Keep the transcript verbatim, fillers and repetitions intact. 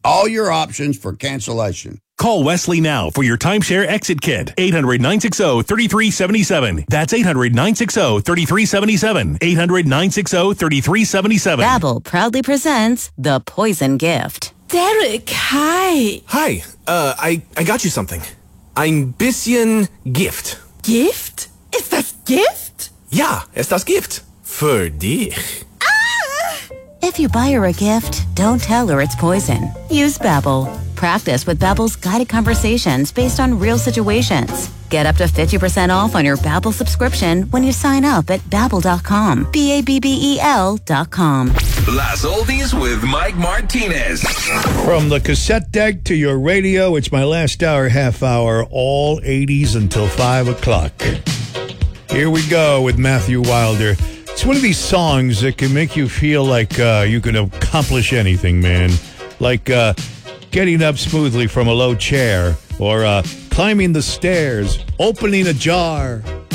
all your options for cancellation. Call Wesley now for your timeshare exit kit. eight hundred, nine six zero, three three seven seven. That's eight hundred, nine six zero, three three seven seven. eight hundred, nine six zero, three three seven seven. Babbel proudly presents The Poison Gift. Derek, hi. Hi, uh, I, I got you something. Ein bisschen Gift. Gift? Ist das Gift? Ja, ist das Gift. Für dich. If you buy her a gift, don't tell her it's poison. Use Babbel. Practice with Babbel's guided conversations based on real situations. Get up to fifty percent off on your Babbel subscription when you sign up at babbel dot com. B A B B E L dot com. Las Oldies with Mike Martinez. From the cassette deck to your radio, it's my last hour, half hour, all eighties until five o'clock. Here we go with Matthew Wilder. It's one of these songs that can make you feel like uh, you can accomplish anything, man. Like uh, getting up smoothly from a low chair, or uh, climbing the stairs, opening a jar,